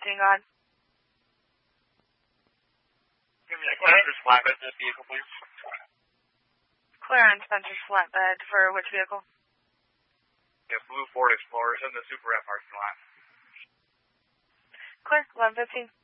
15, go ahead. Give me a Spencer's flatbed to this vehicle, please. Clear on Spencer's flatbed for which vehicle? Yeah, blue Ford Explorer. It's in the Super F parking lot. Clear, 11:15.